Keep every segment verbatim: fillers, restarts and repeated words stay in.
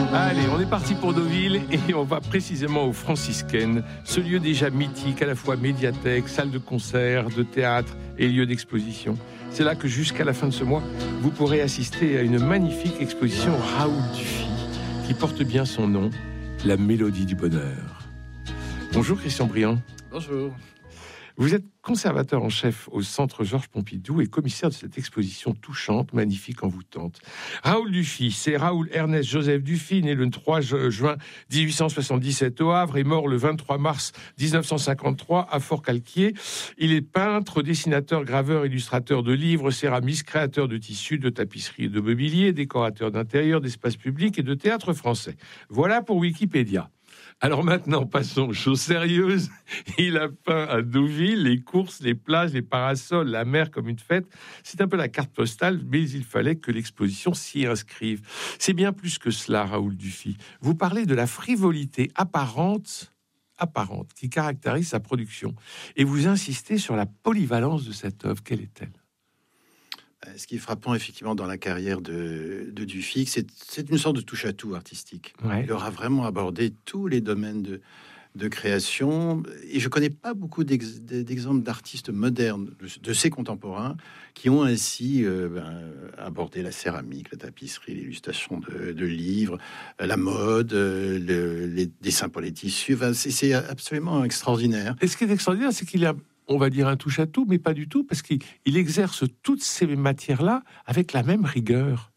Allez, on est parti pour Deauville et on va précisément aux Franciscaines, ce lieu déjà mythique, à la fois médiathèque, salle de concert, de théâtre et lieu d'exposition. C'est là que jusqu'à la fin de ce mois, vous pourrez assister à une magnifique exposition Raoul Dufy, qui porte bien son nom, La Mélodie du Bonheur. Bonjour Christian Briand. Bonjour. Vous êtes conservateur en chef au Centre Georges Pompidou et commissaire de cette exposition touchante, magnifique, envoûtante. Raoul Dufy, c'est Raoul Ernest Joseph Dufy, né le trois juin dix-huit cent soixante-dix-sept au Havre et mort le vingt-trois mars dix-neuf cent cinquante-trois à Fort-Calquier. Il est peintre, dessinateur, graveur, illustrateur de livres, céramiste, créateur de tissus, de tapisseries et de mobilier, décorateur d'intérieur, d'espaces publics et de théâtre français. Voilà pour Wikipédia. Alors maintenant, passons aux choses sérieuses. Il a peint à Deauville les courses, les plages, les parasols, la mer comme une fête. C'est un peu la carte postale, mais il fallait que l'exposition s'y inscrive. C'est bien plus que cela, Raoul Dufy. Vous parlez de la frivolité apparente, apparente qui caractérise sa production. Et vous insistez sur la polyvalence de cette œuvre. Quelle est-elle ? Ce qui est frappant, effectivement, dans la carrière de, de Dufy, c'est, c'est une sorte de touche-à-tout artistique. Ouais. Il aura vraiment abordé tous les domaines de, de création. Et je ne connais pas beaucoup d'ex, d'exemples d'artistes modernes, de, de ses contemporains, qui ont ainsi euh, ben, abordé la céramique, la tapisserie, l'illustration de, de livres, la mode, le, les dessins pour les tissus. Enfin, c'est, c'est absolument extraordinaire. Et ce qui est extraordinaire, c'est qu'il y a, on va dire, un touche-à-tout, mais pas du tout, parce qu'il il exerce toutes ces matières-là avec la même rigueur.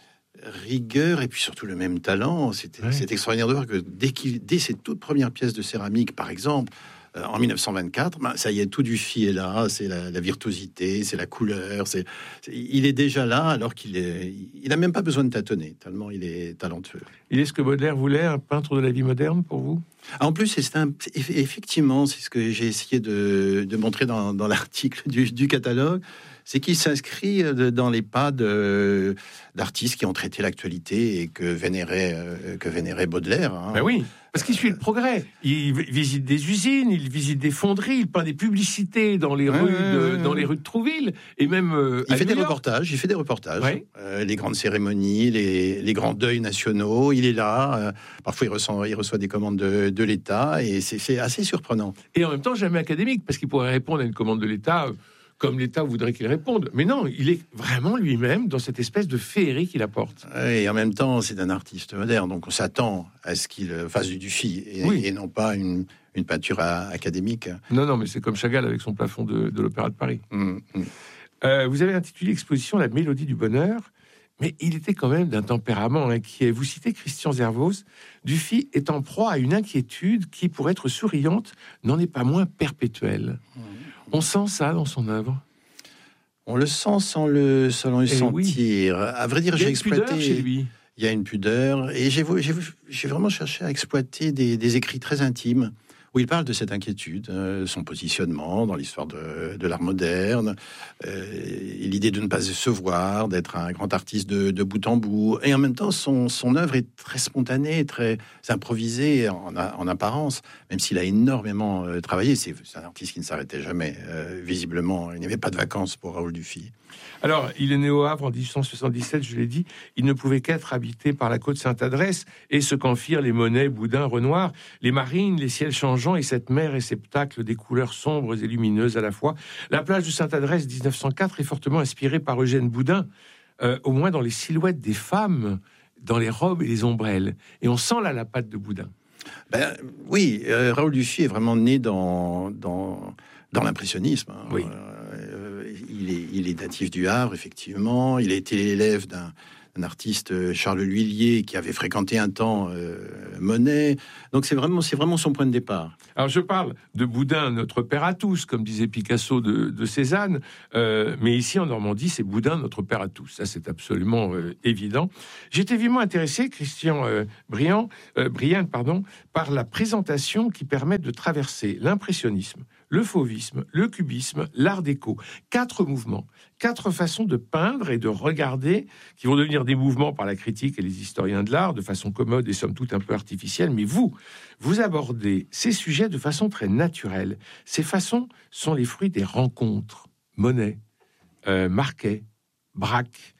Rigueur et puis surtout le même talent. C'est, ouais. c'est extraordinaire de voir que dès, qu'il, dès ses toutes premières pièces de céramique, par exemple, euh, en dix-neuf cent vingt-quatre, ben, ça y est, tout Dufy est là. C'est la, la virtuosité, c'est la couleur. C'est, c'est, il est déjà là alors qu'il est, il n'a même pas besoin de tâtonner, tellement il est talentueux. Il est ce que Baudelaire voulait, un peintre de la vie moderne pour vous ? En plus, c'est un, effectivement, c'est ce que j'ai essayé de, de montrer dans, dans l'article du, du catalogue, c'est qu'il s'inscrit dans les pas de, d'artistes qui ont traité l'actualité et que vénérait, que vénérait Baudelaire. Hein. Ben oui, parce qu'il suit le progrès. Il visite des usines, il visite des fonderies, il peint des publicités dans les, ouais, rues, de, dans les rues de Trouville, et même euh, il fait des reportages. Il fait des reportages. Ouais. Euh, les grandes cérémonies, les, les grands deuils nationaux. Il est là. Euh, parfois, il reçoit, il reçoit des commandes de, de l'État, et c'est, c'est assez surprenant. Et en même temps, jamais académique, parce qu'il pourrait répondre à une commande de l'État euh, comme l'État voudrait qu'il réponde. Mais non, il est vraiment lui-même dans cette espèce de féerie qu'il apporte. Et en même temps, c'est un artiste moderne, donc on s'attend à ce qu'il fasse du Dufy, et, oui. et non pas une, une peinture à, académique. Non, non, mais c'est comme Chagall avec son plafond de, de l'Opéra de Paris. Mmh, mmh. Euh, vous avez intitulé l'exposition « La Mélodie du Bonheur », mais il était quand même d'un tempérament inquiet. Vous citez Christian Zervos, Dufy est en proie à une inquiétude qui, pour être souriante, n'en est pas moins perpétuelle. Mmh. On sent ça dans son œuvre. On le sent sans le, sans le sentir. Oui. À vrai dire, j'ai exploité. Chez lui. Il y a une pudeur, et j'ai, j'ai, j'ai vraiment cherché à exploiter des, des écrits très intimes où il parle de cette inquiétude, euh, son positionnement dans l'histoire de, de l'art moderne, euh, l'idée de ne pas se voir, d'être un grand artiste de, de bout en bout, et en même temps son, son œuvre est très spontanée, très improvisée en, en apparence, même s'il a énormément euh, travaillé. C'est, c'est un artiste qui ne s'arrêtait jamais, euh, visiblement. Il n'y avait pas de vacances pour Raoul Dufy. Alors, il est né au Havre en dix-huit cent soixante-dix-sept, je l'ai dit. Il ne pouvait qu'être habité par la côte Sainte-Adresse et ce qu'en firent les Monet, Boudin, Renoir, les marines, les ciels changeants et cette mer réceptacle des couleurs sombres et lumineuses à la fois. La plage de Sainte-Adresse, dix-neuf cent quatre, est fortement inspirée par Eugène Boudin, euh, au moins dans les silhouettes des femmes, dans les robes et les ombrelles. Et on sent là la patte de Boudin. Ben, oui, euh, Raoul Dufy est vraiment né dans, dans, dans l'impressionnisme. Hein. Oui. Euh, il, est, il est natif du Havre, effectivement. Il a été l'élève d'un, d'un artiste, Charles L'Huillier, qui avait fréquenté un temps euh, Monet. Donc c'est vraiment, c'est vraiment son point de départ. Alors je parle de Boudin, notre père à tous, comme disait Picasso de, de Cézanne. Euh, mais ici en Normandie, c'est Boudin, notre père à tous. Ça, c'est absolument euh, évident. J'étais vivement intéressé, Christian euh, Briand, euh, Briand, pardon, par la présentation qui permet de traverser l'impressionnisme, le fauvisme, le cubisme, l'art déco. Quatre mouvements, quatre façons de peindre et de regarder qui vont devenir des mouvements par la critique et les historiens de l'art de façon commode et somme toute un peu artificielle. Mais vous, vous abordez ces sujets de façon très naturelle. Ces façons sont les fruits des rencontres. Monet, euh, Marquet, Braque.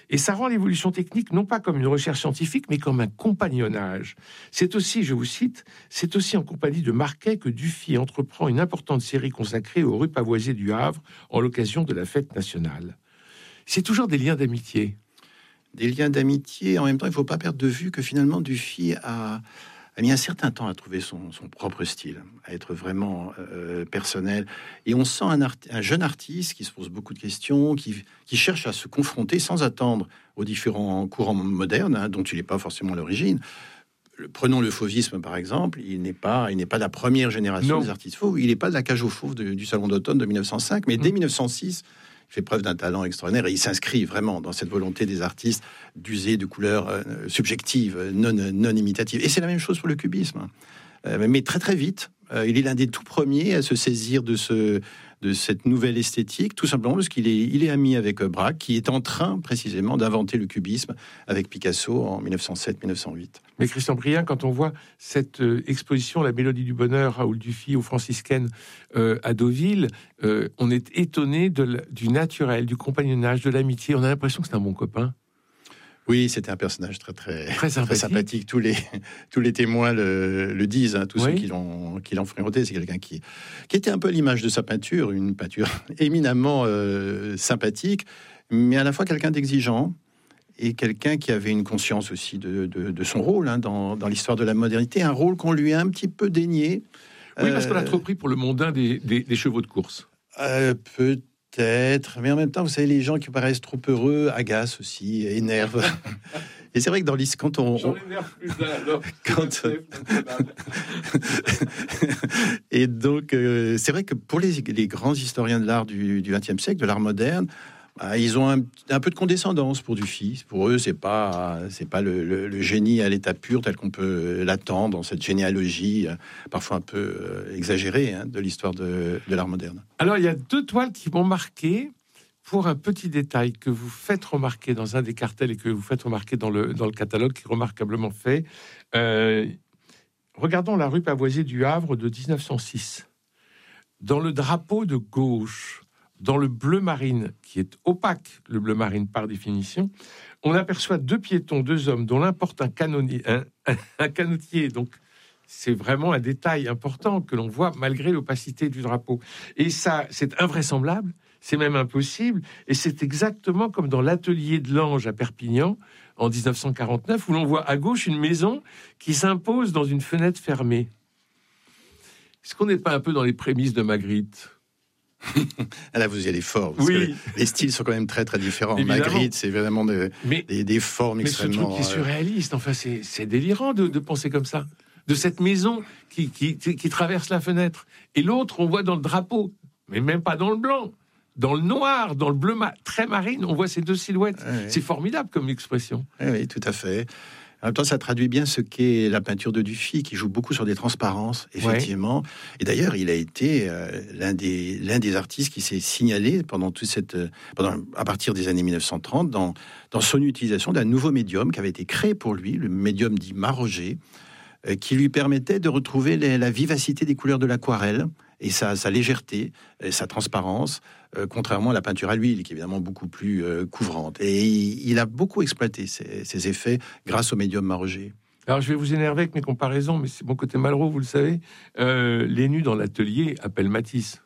Et ça rend l'évolution technique non pas comme une recherche scientifique, mais comme un compagnonnage. C'est aussi, je vous cite, c'est aussi en compagnie de Marquet que Dufy entreprend une importante série consacrée aux rues pavoisées du Havre en l'occasion de la fête nationale. C'est toujours des liens d'amitié. Des liens d'amitié. En même temps, il ne faut pas perdre de vue que finalement, Dufy a, a mis un certain temps à trouver son, son propre style, à être vraiment euh, personnel. Et on sent un, art, un jeune artiste qui se pose beaucoup de questions, qui, qui cherche à se confronter sans attendre aux différents courants modernes, hein, dont il n'est pas forcément à l'origine. Prenons le fauvisme, par exemple. Il n'est pas, il n'est pas la première génération non. des artistes fauves. Il n'est pas de la cage aux fauves de, du Salon d'automne de mille neuf cent cinq, mais mmh. dès mille neuf cent six... il fait preuve d'un talent extraordinaire et il s'inscrit vraiment dans cette volonté des artistes d'user de couleurs euh, subjectives, non, non imitatives. Et c'est la même chose pour le cubisme. Euh, mais très très vite, euh, il est l'un des tout premiers à se saisir de, ce, de cette nouvelle esthétique, tout simplement parce qu'il est, il est ami avec Braque, qui est en train précisément d'inventer le cubisme avec Picasso en mille neuf cent sept mille neuf cent huit. Mais Christian Brien, quand on voit cette euh, exposition, La Mélodie du Bonheur, Raoul Dufy aux Franciscaines euh, à Deauville, euh, on est étonné de la, du naturel, du compagnonnage, de l'amitié. On a l'impression que c'est un bon copain. Oui, c'était un personnage très très, très sympathique. Très sympathique. Tous les tous les témoins le, le disent, hein, tous oui. ceux qui l'ont qui l'ont fréquenté. C'est quelqu'un qui qui était un peu l'image de sa peinture, une peinture éminemment euh, sympathique, mais à la fois quelqu'un d'exigeant. Et quelqu'un qui avait une conscience aussi de, de, de son rôle hein, dans, dans l'histoire de la modernité, un rôle qu'on lui a un petit peu dénié. Oui, parce qu'on a trop pris pour le mondain des, des, des chevaux de course. Euh, peut-être, mais en même temps, vous savez, les gens qui paraissent trop heureux agacent aussi, énervent. Et c'est vrai que dans l'histoire, quand on... J'en énerve plus d'un, alors. Quand... Et donc, euh, c'est vrai que pour les, les grands historiens de l'art du vingtième siècle, de l'art moderne, ils ont un, un peu de condescendance pour Dufy. Pour eux, c'est pas c'est pas le, le, le génie à l'état pur tel qu'on peut l'attendre dans cette généalogie parfois un peu euh, exagérée hein, de l'histoire de, de l'art moderne. Alors, il y a deux toiles qui m'ont marqué pour un petit détail que vous faites remarquer dans un des cartels et que vous faites remarquer dans le, dans le catalogue, qui est remarquablement fait. Euh, regardons la rue pavoisée du Havre de dix-neuf cent six. Dans le drapeau de gauche, dans le bleu marine, qui est opaque, le bleu marine par définition, on aperçoit deux piétons, deux hommes, dont l'un porte un, canonnier, un, un, un canotier. Donc, c'est vraiment un détail important que l'on voit malgré l'opacité du drapeau. Et ça, c'est invraisemblable, c'est même impossible. Et c'est exactement comme dans l'atelier de l'Ange à Perpignan, en dix-neuf cent quarante-neuf, où l'on voit à gauche une maison qui s'impose dans une fenêtre fermée. Est-ce qu'on n'est pas un peu dans les prémices de Magritte ? Là, vous y allez fort. Parce oui. que les styles sont quand même très très différents. Évidemment. Magritte, c'est vraiment de, mais, des, des formes mais extrêmement. Mais ce truc qui est surréaliste, enfin, c'est, c'est délirant de, de penser comme ça. De cette maison qui, qui, qui traverse la fenêtre. Et l'autre, on voit dans le drapeau, mais même pas dans le blanc, dans le noir, dans le bleu ma- très marine, on voit ces deux silhouettes. Oui, c'est formidable comme expression. Oui, oui, tout à fait. En même temps, ça traduit bien ce qu'est la peinture de Dufy, qui joue beaucoup sur des transparences, effectivement. Ouais. Et d'ailleurs, il a été euh, l'un des l'un des artistes qui s'est signalé pendant toute cette pendant à partir des années mille neuf cent trente dans dans son utilisation d'un nouveau médium qui avait été créé pour lui, le médium dit Marogé, euh, qui lui permettait de retrouver les, la vivacité des couleurs de l'aquarelle et sa, sa légèreté, et sa transparence, euh, contrairement à la peinture à l'huile, qui est évidemment beaucoup plus euh, couvrante. Et il, il a beaucoup exploité ces, ces effets grâce au médium Marogé. Alors, je vais vous énerver avec mes comparaisons, mais c'est mon côté Malraux, vous le savez. Euh, les nus dans l'atelier appellent Matisse.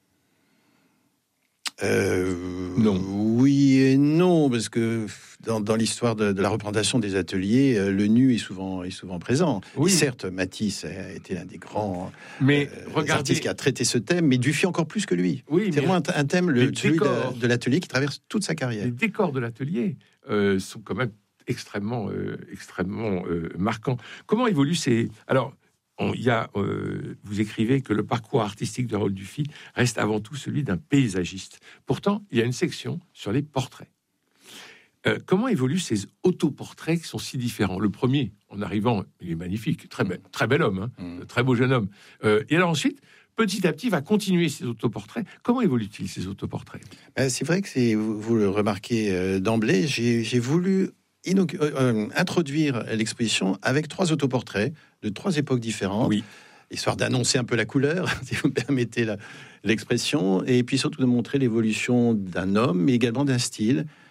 Euh, non. Oui et non, parce que dans, dans l'histoire de, de la représentation des ateliers, euh, le nu est souvent, est souvent présent. Oui. Et certes, Matisse a été l'un des grands mais euh, regardez... artistes qui a traité ce thème, mais Dufy encore plus que lui. Oui, c'est vraiment un, un thème, le, celui décors, de, de l'atelier, qui traverse toute sa carrière. Les décors de l'atelier euh, sont quand même extrêmement, euh, extrêmement euh, marquants. Comment évoluent ces... Alors, On, y a, euh, vous écrivez que le parcours artistique de Raoul Dufy reste avant tout celui d'un paysagiste. Pourtant, il y a une section sur les portraits. Euh, comment évoluent ces autoportraits qui sont si différents ? Le premier, en arrivant, il est magnifique, très bel, très bel homme, hein, mmh. très beau jeune homme. Euh, et alors ensuite, petit à petit, va continuer ces autoportraits. Comment évoluent-ils, ces autoportraits ? ben, C'est vrai que c'est, vous, vous le remarquez euh, d'emblée, j'ai, j'ai voulu... Inoc- euh, introduire l'exposition avec trois autoportraits de trois époques différentes, oui. histoire d'annoncer un peu la couleur, si vous me permettez la, l'expression, et puis surtout de montrer l'évolution d'un homme, mais également d'un style,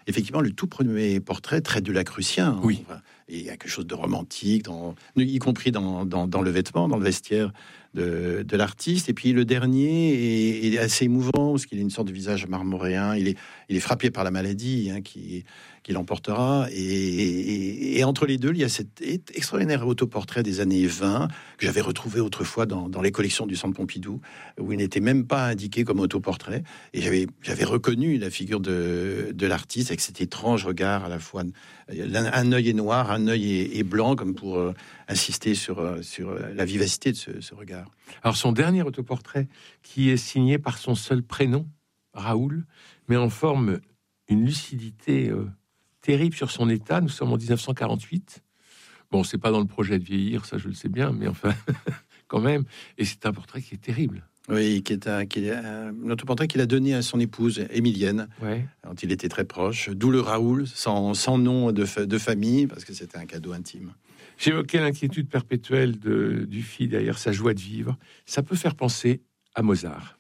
effectivement, le tout premier portrait traite du Lacrutien. Oui. Enfin, et il y a quelque chose de romantique, dans, y compris dans, dans, dans le vêtement, dans le vestiaire de, de l'artiste. Et puis le dernier est, est assez émouvant, parce qu'il a une sorte de visage marmoréen. Il est, il est frappé par la maladie hein, qui, qui l'emportera. Et, et, et entre les deux, il y a cet extraordinaire autoportrait des années vingt, que j'avais retrouvé autrefois dans, dans les collections du Centre Pompidou, où il n'était même pas indiqué comme autoportrait. Et j'avais, j'avais reconnu la figure de, de l'artiste, avec cet étrange regard à la fois. Un, un œil est noir, un œil est, est blanc, comme pour euh, insister sur, euh, sur la vivacité de ce, ce regard. Alors son dernier autoportrait, qui est signé par son seul prénom, Raoul, met en forme une lucidité euh, terrible sur son état. Nous sommes en dix-neuf cent quarante-huit. Bon, c'est pas dans le projet de vieillir, ça je le sais bien, mais enfin, quand même. Et c'est un portrait qui est terrible. Oui, qui est un, qui est un autoportrait qu'il a donné à son épouse, Émilienne, ouais. quand il était très proche. D'où le Raoul, sans, sans nom de, fa- de famille, parce que c'était un cadeau intime. J'évoquais l'inquiétude perpétuelle de, du fils derrière sa joie de vivre. Ça peut faire penser à Mozart.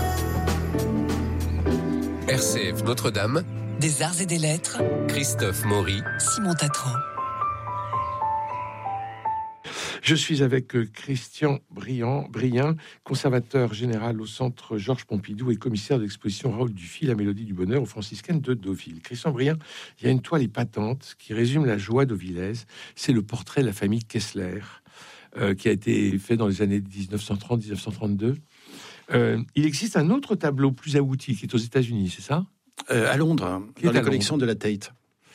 R C F Notre-Dame, des arts et des lettres, Christophe Maury, Simon Tatran. Je suis avec Christian Briand, Briand, conservateur général au Centre Georges Pompidou et commissaire de l'exposition Raoul Dufy, la mélodie du bonheur aux franciscaines de Deauville. Christian Briand, il y a une toile épatante qui résume la joie dauvillaise. C'est le portrait de la famille Kessler, euh, qui a été fait dans les années dix-neuf cent trente à dix-neuf cent trente-deux. Euh, il existe un autre tableau plus abouti qui est aux États-Unis, c'est ça ? euh, À Londres, hein, dans la collection de la Tate.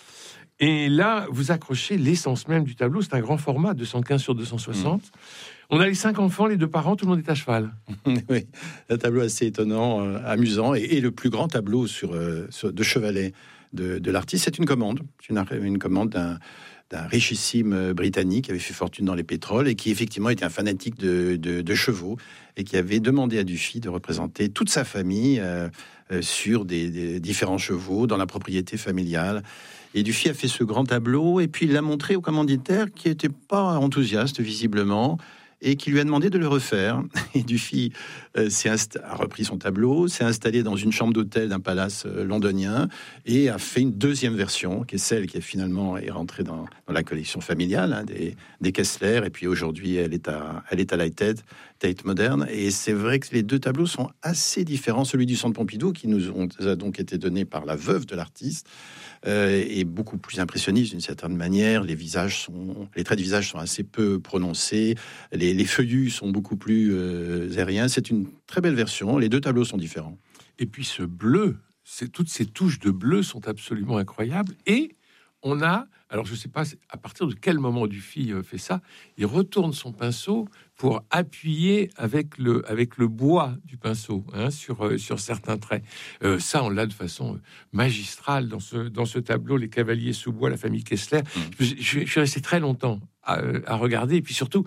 Et là, vous accrochez l'essence même du tableau. C'est un grand format, deux cent quinze sur deux cent soixante. Mmh. On a les cinq enfants, les deux parents, tout le monde est à cheval. Oui, un tableau assez étonnant, euh, amusant, et, et le plus grand tableau sur, euh, sur, de chevalet de, de l'artiste, c'est une commande. C'est une, une commande d'un, d'un richissime Britannique qui avait fait fortune dans les pétroles et qui effectivement était un fanatique de, de, de chevaux et qui avait demandé à Dufy de représenter toute sa famille euh, euh, sur des, des différents chevaux dans la propriété familiale. Et Dufy a fait ce grand tableau et puis il l'a montré au commanditaire qui n'était pas enthousiaste visiblement et qui lui a demandé de le refaire. Et Dufy euh, s'est insta- a repris son tableau, s'est installé dans une chambre d'hôtel d'un palace euh, londonien et a fait une deuxième version, qui est celle qui est finalement est rentrée dans, dans la collection familiale hein, des, des Kessler. Et puis aujourd'hui, elle est à, elle est à la Tate, Tate moderne. Et c'est vrai que les deux tableaux sont assez différents. Celui du Centre Pompidou, qui nous ont, a donc été donné par la veuve de l'artiste, Euh, est beaucoup plus impressionniste d'une certaine manière. Les visages sont, les traits de visage sont assez peu prononcés. Les, les feuillus sont beaucoup plus euh, aériens. C'est une très belle version. Les deux tableaux sont différents. Et puis ce bleu, c'est, toutes ces touches de bleu sont absolument incroyables. Et on a, alors je ne sais pas à partir de quel moment Dufy fait ça, il retourne son pinceau pour appuyer avec le, avec le bois du pinceau hein, sur, euh, sur certains traits. Euh, ça, on l'a de façon magistrale dans ce, dans ce tableau, Les Cavaliers sous bois, la famille Kessler. Mmh. Je, je, je suis resté très longtemps à, à regarder, et puis surtout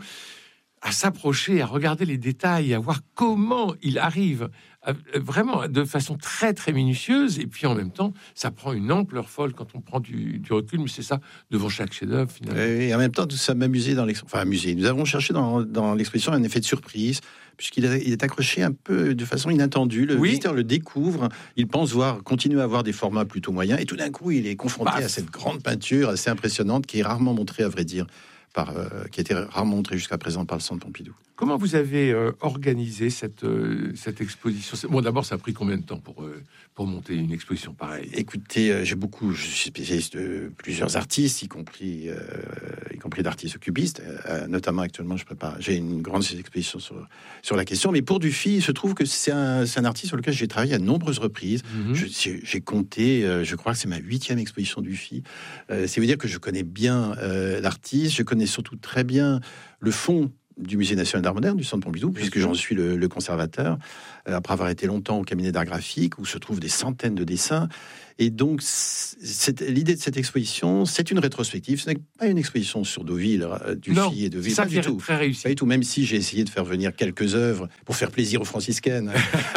à s'approcher, à regarder les détails, à voir comment il arrive à, vraiment de façon très très minutieuse, et puis en même temps ça prend une ampleur folle quand on prend du, du recul, mais c'est ça devant chaque chef-d'œuvre finalement. Et en même temps tout ça m'amusait dans l'exposition, enfin amusé. Nous avons cherché dans, dans l'exposition un effet de surprise puisqu'il est, il est accroché un peu de façon inattendue. Le oui. visiteur le découvre, il pense voir continuer à avoir des formats plutôt moyens, et tout d'un coup il est confronté bah, à cette grande peinture assez impressionnante qui est rarement montrée à vrai dire. Par, euh, qui a été rarement montré jusqu'à présent par le Centre Pompidou. Comment vous avez euh, organisé cette, euh, cette exposition ? Bon, d'abord, ça a pris combien de temps pour, euh, pour monter une exposition pareille ? Écoutez, euh, j'ai beaucoup, je suis spécialiste de plusieurs artistes, y compris, euh, y compris d'artistes cubistes, euh, notamment actuellement, je prépare, j'ai une grande exposition sur, sur la question, mais pour Dufy, il se trouve que c'est un, c'est un artiste sur lequel j'ai travaillé à de nombreuses reprises. Mm-hmm. Je, j'ai, j'ai compté, euh, je crois que c'est ma huitième exposition Dufy. Euh, c'est veut dire que je connais bien euh, l'artiste, je connais surtout très bien le fond du Musée national d'art moderne, du Centre Pompidou, puisque j'en suis le, le conservateur, euh, après avoir été longtemps au cabinet d'art graphique, où se trouvent des centaines de dessins. Et donc, c'est, l'idée de cette exposition, c'est une rétrospective. Ce n'est pas une exposition sur Deauville, euh, Dufy et Deauville. Ça pas qui du tout. Très réussi. Pas du tout, même si j'ai essayé de faire venir quelques œuvres pour faire plaisir aux franciscaines.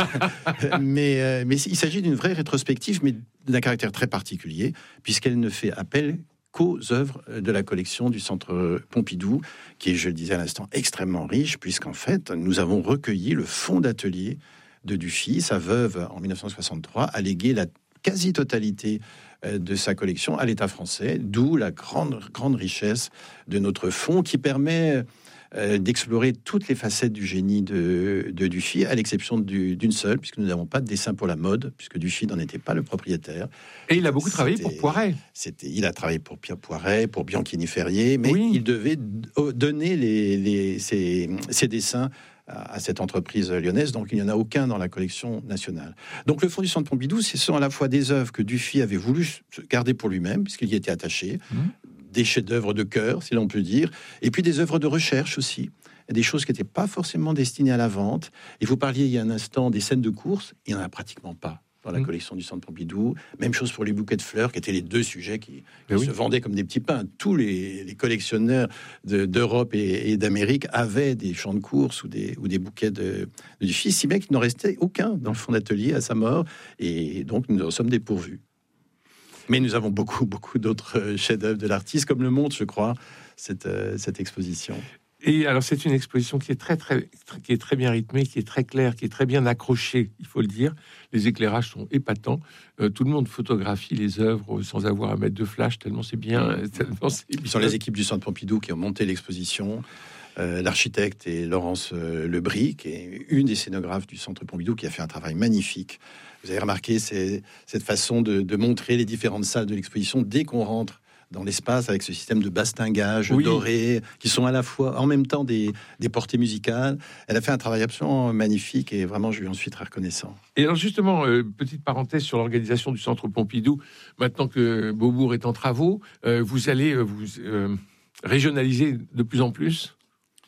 mais, euh, mais il s'agit d'une vraie rétrospective, mais d'un caractère très particulier, puisqu'elle ne fait appel qu'aux œuvres de la collection du Centre Pompidou, qui est, je le disais à l'instant, extrêmement riche, puisqu'en fait, nous avons recueilli le fonds d'atelier de Dufy. Sa veuve, en dix-neuf cent soixante-trois, a légué la quasi-totalité de sa collection à l'État français, d'où la grande, grande richesse de notre fonds qui permet euh, d'explorer toutes les facettes du génie de, de Dufy, à l'exception du, d'une seule, puisque nous n'avons pas de dessin pour la mode, puisque Dufy n'en était pas le propriétaire. Et il a beaucoup travaillé c'était, pour Poiret. C'était, il a travaillé pour Pierre Poiret, pour Bianchini-Ferrier, mais oui. il devait donner les, les, ses, ses dessins à cette entreprise lyonnaise, donc il n'y en a aucun dans la collection nationale. Donc le Fonds du Centre Pompidou, ce sont à la fois des œuvres que Dufy avait voulu garder pour lui-même, puisqu'il y était attaché, mmh. des chefs-d'œuvre de cœur, si l'on peut dire, et puis des œuvres de recherche aussi, des choses qui n'étaient pas forcément destinées à la vente. Et vous parliez il y a un instant des scènes de course, il n'y en a pratiquement pas dans la mmh. collection du Centre Pompidou. Même chose pour les bouquets de fleurs, qui étaient les deux sujets qui, qui oui. se vendaient comme des petits pains. Tous les, les collectionneurs de, d'Europe et, et d'Amérique avaient des champs de course ou des, ou des bouquets de, de Dufy, si bien qu'il n'en restait aucun dans le fond d'atelier à sa mort. Et donc, nous en sommes dépourvus. Mais nous avons beaucoup, beaucoup d'autres chefs-d'œuvre de l'artiste, comme le montre, je crois, cette, euh, cette exposition. Et alors, c'est une exposition qui est très, très, très, qui est très bien rythmée, qui est très claire, qui est très bien accrochée, il faut le dire. Les éclairages sont épatants. Euh, tout le monde photographie les œuvres sans avoir à mettre de flash, tellement c'est bien. Mmh. Tellement c'est bien. Ce sont les équipes du Centre Pompidou qui ont monté l'exposition. Euh, l'architecte est Laurence euh, Lebris, qui est une des scénographes du Centre Pompidou, qui a fait un travail magnifique. Vous avez remarqué c'est, cette façon de, de montrer les différentes salles de l'exposition dès qu'on rentre dans l'espace, avec ce système de bastingage oui. doré, qui sont à la fois, en même temps, des, des portées musicales. Elle a fait un travail absolument magnifique et vraiment, je lui en suis très reconnaissant. Et alors justement, euh, petite parenthèse sur l'organisation du Centre Pompidou. Maintenant que Beaubourg est en travaux, euh, vous allez euh, vous euh, régionaliser de plus en plus ?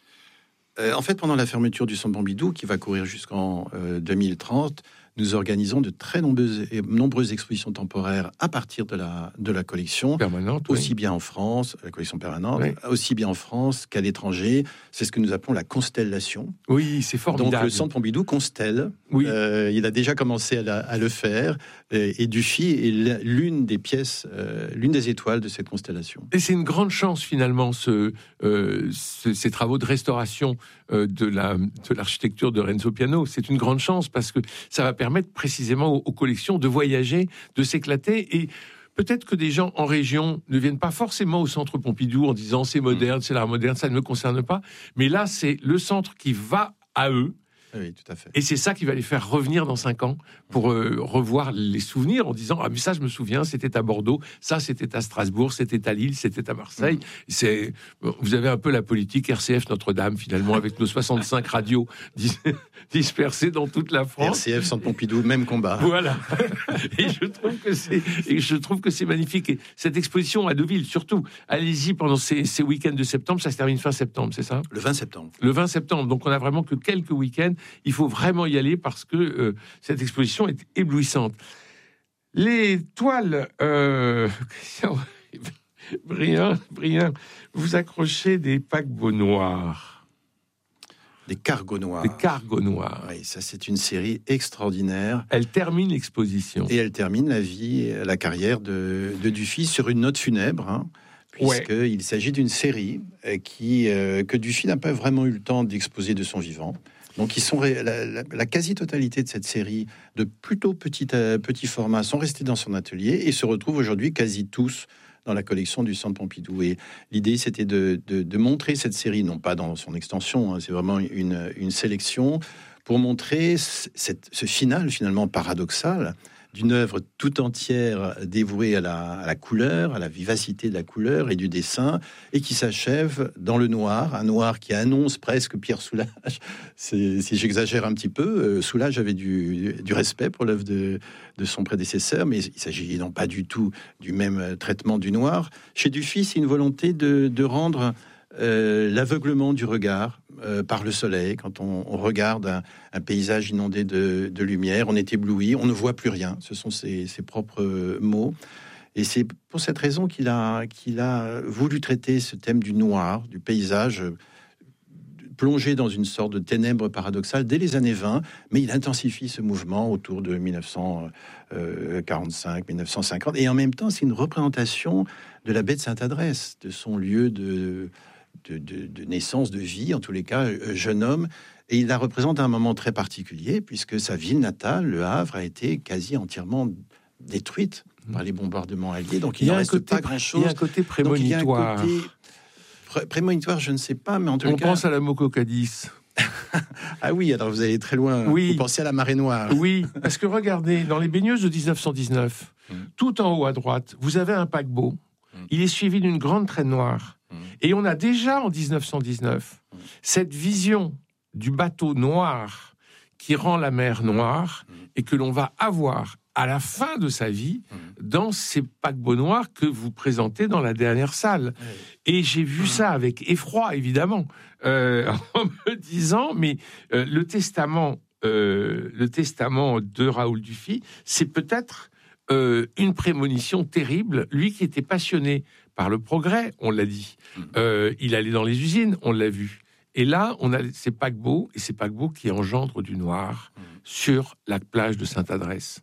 euh, En fait, pendant la fermeture du Centre Pompidou, qui va courir jusqu'en euh, deux mille trente, nous organisons de très nombreuses, nombreuses expositions temporaires à partir de la, de la collection, permanente, aussi oui. bien en France, la collection permanente, oui. aussi bien en France qu'à l'étranger. C'est ce que nous appelons la constellation. Oui, c'est formidable. Donc le Centre Pompidou constelle. Oui. Euh, il a déjà commencé à, la, à le faire. Et, et Dufy est l'une des pièces, euh, l'une des étoiles de cette constellation. Et c'est une grande chance finalement, ce, euh, ce, ces travaux de restauration euh, de, la, de l'architecture de Renzo Piano. C'est une grande chance parce que ça va permettre permettre précisément aux, aux collections de voyager, de s'éclater. Et peut-être que des gens en région ne viennent pas forcément au Centre Pompidou en disant c'est moderne, c'est l'art moderne, ça ne me concerne pas. Mais là, c'est le centre qui va à eux. Oui, tout à fait. Et c'est ça qui va les faire revenir dans cinq ans pour euh, revoir les souvenirs en disant ah mais ça je me souviens, c'était à Bordeaux, ça c'était à Strasbourg, c'était à Lille, c'était à Marseille. Mmh. C'est vous avez un peu la politique R C F Notre-Dame finalement avec nos soixante-cinq radios dis- dispersées dans toute la France. R C F Centre Pompidou, même combat. Voilà. Et je trouve que c'est et je trouve que c'est magnifique. Et cette exposition à Deauville surtout, allez-y pendant ces, ces week-ends de septembre, ça se termine fin septembre, c'est ça ? Le vingt septembre. Le vingt septembre. Donc on a vraiment que quelques week-ends. Il faut vraiment y aller parce que euh, cette exposition est éblouissante. Les toiles, euh, Brien, Brien, vous accrochez des paquebots noirs. Des cargos noirs. Des cargos noirs. Oui, ça c'est une série extraordinaire. Elle termine l'exposition. Et elle termine la vie, la carrière de, de Dufy sur une note funèbre, hein, puisqu'il ouais. s'agit d'une série qui, euh, que Dufy n'a pas vraiment eu le temps d'exposer de son vivant. Donc, ils sont la, la, la quasi-totalité de cette série de plutôt petit, euh, petit format sont restés dans son atelier et se retrouvent aujourd'hui quasi tous dans la collection du Centre Pompidou. Et l'idée, c'était de, de, de montrer cette série, non pas dans son extension, hein, c'est vraiment une, une sélection pour montrer cette, ce final finalement paradoxal d'une œuvre tout entière dévouée à la, à la couleur, à la vivacité de la couleur et du dessin, et qui s'achève dans le noir, un noir qui annonce presque Pierre Soulages. C'est, si j'exagère un petit peu, euh, Soulages avait du, du respect pour l'œuvre de, de son prédécesseur, mais il s'agit non pas du tout du même traitement du noir. Chez Dufy, c'est une volonté de, de rendre euh, l'aveuglement du regard Euh, par le soleil, quand on, on regarde un, un paysage inondé de, de lumière, on est ébloui, on ne voit plus rien. Ce sont ses, ses propres mots. Et c'est pour cette raison qu'il a, qu'il a voulu traiter ce thème du noir, du paysage, plongé dans une sorte de ténèbres paradoxales dès les années vingt, mais il intensifie ce mouvement autour de dix-neuf cent quarante-cinq dix-neuf cent cinquante. Et en même temps, c'est une représentation de la baie de Sainte-Adresse, de son lieu de... De, de, de naissance, de vie, en tous les cas, euh, jeune homme, et il la représente à un moment très particulier, puisque sa ville natale, Le Havre, a été quasi entièrement détruites par les bombardements alliés. Donc, il, il y n'en a un reste côté, pas grand-chose. Il y a un côté prémonitoire. Donc, il y a un côté pré- prémonitoire, je ne sais pas, mais en tout On cas... pense à la Moco Cadiz. Ah oui, alors vous allez très loin. Oui. Vous pensez à la marée noire. Oui, parce que regardez, dans les baigneuses de dix-neuf cent dix-neuf, mm. tout en haut à droite, vous avez un paquebot. Mm. Il est suivi d'une grande traîne noire. Mm. Et on a déjà en dix-neuf cent dix-neuf mm. cette vision du bateau noir qui rend la mer noire mm. et que l'on va avoir à la fin de sa vie mm. dans ces paquebots noirs que vous présentez dans la dernière salle. Mm. Et j'ai vu mm. ça avec effroi, évidemment, euh, en me disant, mais euh, le testament, euh, le testament de Raoul Dufy, c'est peut-être euh, une prémonition terrible. Lui qui était passionné par le progrès, on l'a dit, mm. euh, il allait dans les usines, on l'a vu. Et là, on a ces paquebots, et ces paquebots qui engendrent du noir mm. sur la plage de Sainte-Adresse.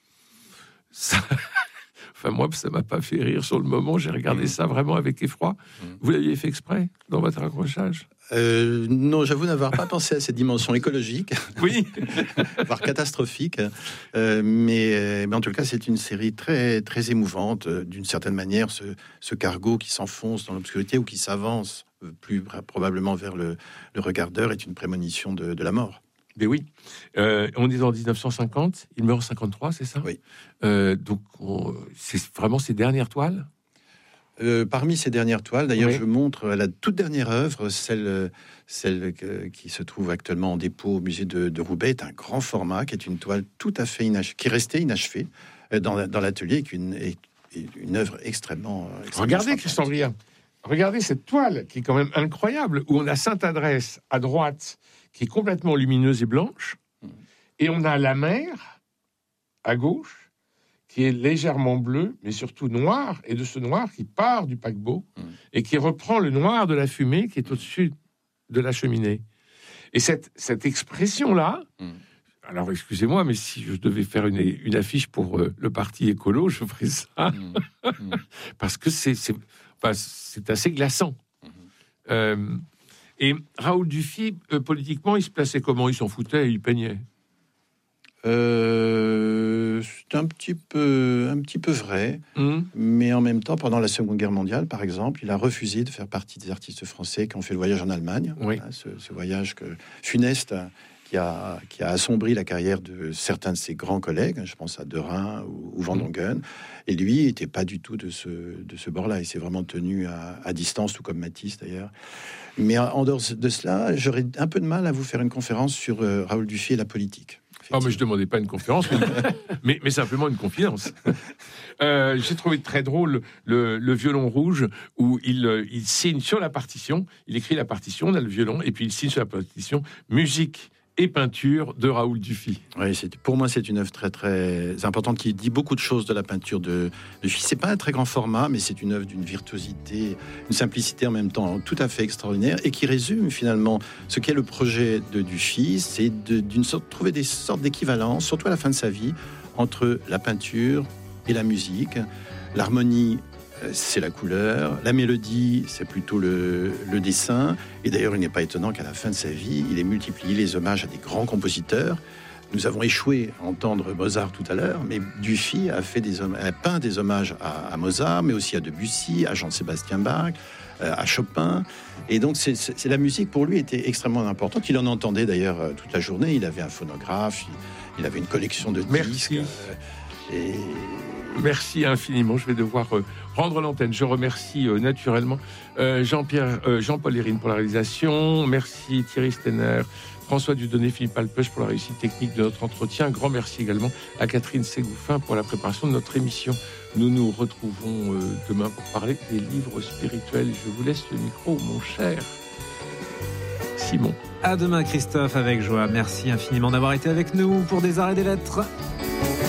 Ça... Enfin, moi, ça m'a pas fait rire sur le moment. J'ai regardé mmh. ça vraiment avec effroi. Mmh. Vous l'aviez fait exprès dans votre accrochage ? euh, Non, j'avoue n'avoir pas pensé à cette dimension écologique, oui, voire catastrophique. Euh, mais, mais en tout cas, c'est une série très, très émouvante. D'une certaine manière, ce, ce cargo qui s'enfonce dans l'obscurité ou qui s'avance plus probablement vers le, le regardeur est une prémonition de, de la mort. Mais oui, euh, on est en dix-neuf cent cinquante, il meurt en cinquante-trois, c'est ça ? Oui. Euh, donc, on, c'est vraiment ses dernières toiles ? euh, Parmi ses dernières toiles, d'ailleurs, oui. je montre la toute dernière œuvre, celle, celle que, qui se trouve actuellement en dépôt au musée de, de Roubaix, est un grand format, qui est une toile tout à fait inachevée, qui est restée inachevée euh, dans, dans l'atelier, qui est une, est une œuvre extrêmement... extrêmement Regardez, Christian Briand, regardez cette toile, qui est quand même incroyable, où on a Sainte-Adresse à droite, qui est complètement lumineuse et blanche, mmh. et on a la mer, à gauche, qui est légèrement bleue, mais surtout noire, et de ce noir qui part du paquebot, mmh. et qui reprend le noir de la fumée qui est au-dessus de la cheminée. Et cette, cette expression-là, mmh. alors excusez-moi, mais si je devais faire une, une affiche pour euh, le parti écolo, je ferais ça, mmh. Mmh. parce que c'est, c'est, enfin, c'est assez glaçant. Mmh. Euh, Et Raoul Dufy, euh, politiquement, il se plaçait comment ? Il s'en foutait, il peignait. Euh, c'est un petit peu, un petit peu vrai, mmh. mais en même temps, pendant la Seconde Guerre mondiale, par exemple, il a refusé de faire partie des artistes français qui ont fait le voyage en Allemagne. Oui. Hein, ce, ce voyage que, funeste qui a, qui a assombri la carrière de certains de ses grands collègues. Je pense à Derain ou, ou Van Dongen. Mmh. Et lui, il n'était pas du tout de ce, de ce bord-là. Il s'est vraiment tenu à, à distance, tout comme Matisse d'ailleurs. Mais en dehors de cela, j'aurais un peu de mal à vous faire une conférence sur euh, Raoul Dufy et la politique. Ah, mais je ne demandais pas une conférence, mais, mais, mais simplement une confidence. Euh, j'ai trouvé très drôle le, le violon rouge où il, il signe sur la partition, il écrit la partition, on a le violon, et puis il signe sur la partition musique et peinture de Raoul Dufy. Oui, c'est, pour moi, c'est une œuvre très, très importante qui dit beaucoup de choses de la peinture de Dufy. C'est pas un très grand format, mais c'est une œuvre d'une virtuosité, une simplicité en même temps tout à fait extraordinaire et qui résume finalement ce qu'est le projet de Dufy. C'est de, d'une sorte, trouver des sortes d'équivalence, surtout à la fin de sa vie, entre la peinture et la musique. L'harmonie, c'est la couleur, la mélodie, c'est plutôt le, le dessin. Et d'ailleurs, il n'est pas étonnant qu'à la fin de sa vie, il ait multiplié les hommages à des grands compositeurs. Nous avons échoué à entendre Mozart tout à l'heure, mais Dufy a, fait des, a peint des hommages à, à Mozart, mais aussi à Debussy, à Jean-Sébastien Bach, à Chopin. Et donc, c'est, c'est, c'est la musique, pour lui, était extrêmement importante. Il en entendait d'ailleurs toute la journée. Il avait un phonographe, il, il avait une collection de Merci. disques. Euh, et... Merci infiniment. Je vais devoir euh, rendre l'antenne. Je remercie euh, naturellement euh, Jean-Pierre, euh, Jean-Paul Hérine pour la réalisation. Merci Thierry Stenner, François Dudonné, Philippe Alpech pour la réussite technique de notre entretien. Un grand merci également à Catherine Ségouffin pour la préparation de notre émission. Nous nous retrouvons euh, demain pour parler des livres spirituels. Je vous laisse le micro, mon cher Simon. À demain, Christophe, avec joie. Merci infiniment d'avoir été avec nous pour Des Arts et des Lettres.